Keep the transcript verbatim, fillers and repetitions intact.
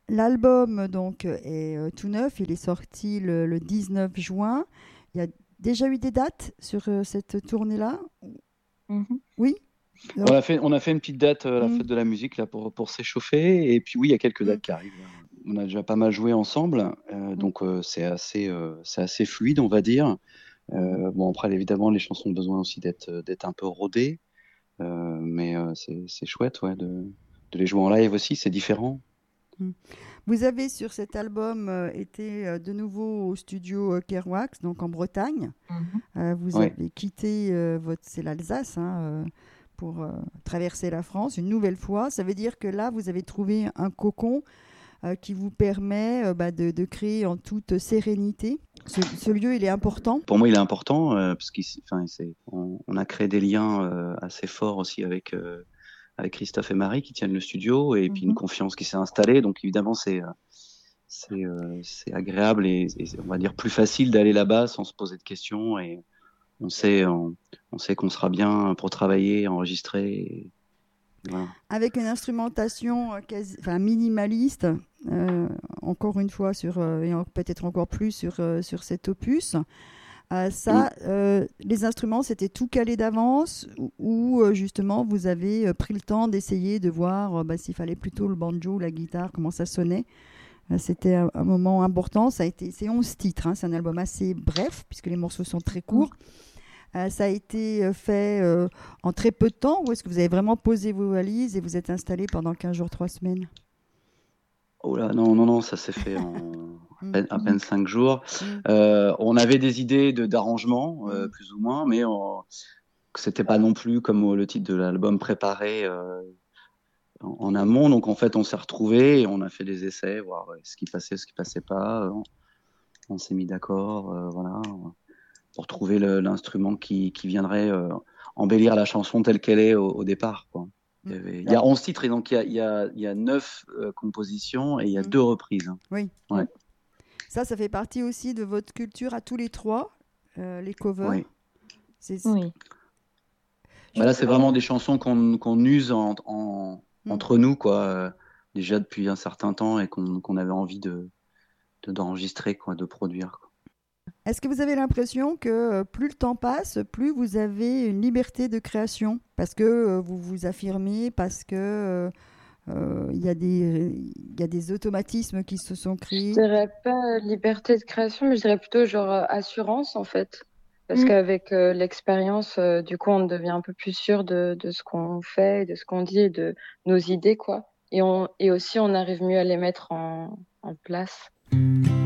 L'album donc est euh, tout neuf, il est sorti le, le dix-neuf juin. Il y a déjà eu des dates sur euh, cette tournée-là? Mhm. Oui? On Donc, a fait, on a fait une petite date à la mm, fête de la musique là pour, pour s'échauffer. Et puis oui, il y a quelques mm, dates qui arrivent là. On a déjà pas mal joué ensemble, euh, mm, donc euh, c'est assez, euh, c'est assez fluide, on va dire. mhm. Euh, bon après, évidemment, les chansons ont besoin aussi d'être, d'être un peu rodées, euh, mais euh, c'est, c'est chouette, ouais, de, de les jouer en live aussi, c'est différent. Mm. Vous avez sur cet album euh, été euh, de nouveau au studio euh, Kerouac, donc en Bretagne. Mhm. Euh, vous Ouais. avez quitté euh, votre, c'est l'Alsace, hein, euh, pour euh, traverser la France une nouvelle fois. Ça veut dire que là, vous avez trouvé un cocon euh, qui vous permet euh, bah, de, de créer en toute sérénité. Ce, ce lieu, il est important. Pour moi, il est important euh, parce qu'on on, on a créé des liens euh, assez forts aussi avec, euh, avec Christophe et Marie qui tiennent le studio et puis une Mhm. confiance qui s'est installée. Donc évidemment, c'est euh, c'est euh, c'est agréable et, et on va dire plus facile d'aller là-bas sans se poser de questions et on sait on, on sait qu'on sera bien pour travailler, enregistrer. Et voilà. Avec une instrumentation euh, quasi, enfin, minimaliste, euh, encore une fois, sur, euh, et en- peut-être encore plus sur, euh, sur cet opus. Euh, Mm. ça, euh, les instruments, c'était tout calé d'avance ou, ou, euh, justement vous avez euh, pris le temps d'essayer de voir euh, bah, s'il fallait plutôt le banjo ou la guitare, comment ça sonnait. Euh, c'était un, un moment important. Ça a été, c'est onze titres, hein, c'est un album assez bref puisque les morceaux sont très courts. Euh, ça a été euh, fait euh, en très peu de temps ou est-ce que vous avez vraiment posé vos valises et vous êtes installé pendant quinze jours, trois semaines? Oh là, non, non, non, ça s'est fait en à Mm, peine, à peine cinq jours. mm, Euh, on avait des idées de d'arrangement, euh, mm, plus ou moins, mais on- c'était pas non plus comme le titre de l'album préparé euh, en, en amont. Donc en fait, on s'est retrouvés et on a fait des essais, voir ouais, ce qui passait, ce qui passait pas. On, on s'est mis d'accord, euh, voilà, pour trouver le- l'instrument qui, qui viendrait euh, embellir la chanson telle qu'elle est au, au départ, quoi. Il y mm, avait, il y a onze titres et donc il y a, il y a, il y a neuf euh, compositions et il y a mm. deux reprises. Oui, Ouais, ça, ça fait partie aussi de votre culture à tous les trois, euh, les covers. ouais. C'est, Oui. Bah là, c'est vraiment des chansons qu'on qu'on use en, en- mm. entre nous, quoi, euh, déjà depuis un certain temps et qu'on qu'on avait envie de de- d'enregistrer, quoi, de produire, quoi. Est-ce que vous avez l'impression que euh, plus le temps passe, plus vous avez une liberté de création? Parce que euh, vous vous affirmez, parce que euh, euh, il y a des, il y a des automatismes qui se sont Je créés. dirais pas liberté de création, mais je dirais plutôt genre euh, assurance en fait. Parce Mm. qu'avec euh, l'expérience, euh, du coup, on devient un peu plus sûr de, de ce qu'on fait, de ce qu'on dit et de nos idées, quoi. Et, on, et aussi, on arrive mieux à les mettre en, en place.